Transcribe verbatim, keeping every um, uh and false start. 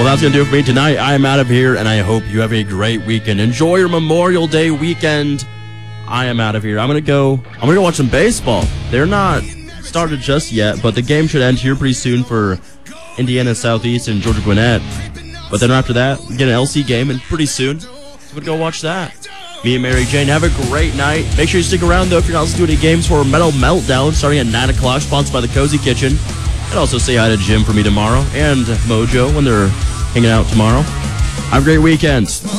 Well, that's going to do it for me tonight. I am out of here, and I hope you have a great weekend. Enjoy your Memorial Day weekend. I am out of here. I'm going to go I'm going to go watch some baseball. They're not started just yet, but the game should end here pretty soon for Indiana Southeast and Georgia Gwinnett. But then after that, we get an L C game, and pretty soon, I'm going to go watch that. Me and Mary Jane, have a great night. Make sure you stick around, though, if you're not listening to any games for Metal Meltdown starting at nine o'clock, sponsored by the Cozy Kitchen. And also say hi to Jim for me tomorrow and Mojo when they're hanging out tomorrow. Have a great weekend.